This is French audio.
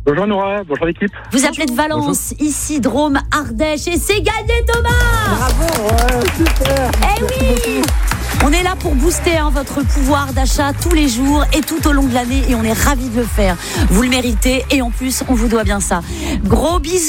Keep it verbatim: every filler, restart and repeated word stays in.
Bonjour Nora, bonjour l'équipe. Vous bonjour. Appelez de Valence, bonjour. Ici Drôme, Ardèche et c'est gagné Thomas. Bravo, ouais, super. Eh oui. On est là pour booster hein, votre pouvoir d'achat tous les jours et tout au long de l'année et on est ravis de le faire. Vous le méritez et en plus on vous doit bien ça. Gros bisous.